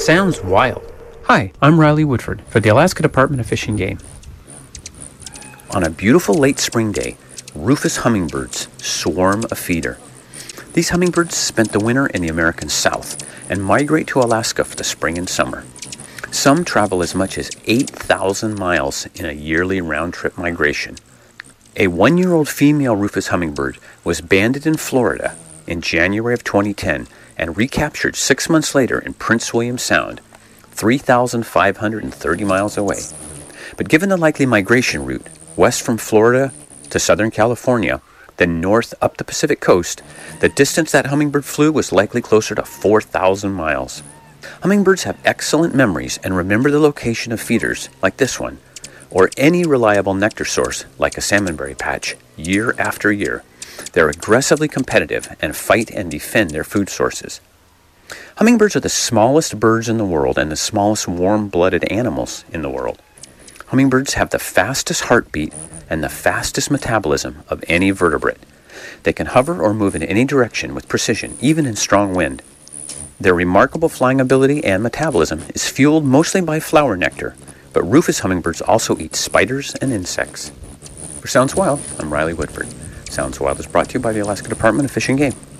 Sounds wild. Hi, I'm Riley Woodford for the Alaska Department of Fish and Game. On a beautiful late spring day, rufous hummingbirds swarm a feeder. These hummingbirds spent the winter in the American South and migrate to Alaska for the spring and summer. Some travel as much as 8,000 miles in a yearly round-trip migration. A 1-year-old female rufous hummingbird was banded in Florida in January of 2010 and recaptured 6 months later in Prince William Sound, 3,530 miles away. But given the likely migration route, west from Florida to Southern California, then north up the Pacific coast, the distance that hummingbird flew was likely closer to 4,000 miles. Hummingbirds have excellent memories and remember the location of feeders like this one, or any reliable nectar source like a salmonberry patch, year after year. They're aggressively competitive and fight and defend their food sources. Hummingbirds are the smallest birds in the world and the smallest warm-blooded animals in the world. Hummingbirds have the fastest heartbeat and the fastest metabolism of any vertebrate. They can hover or move in any direction with precision, even in strong wind. Their remarkable flying ability and metabolism is fueled mostly by flower nectar, but rufous hummingbirds also eat spiders and insects. For Sounds Wild, I'm Riley Woodford. Sounds Wild is brought to you by the Alaska Department of Fish and Game.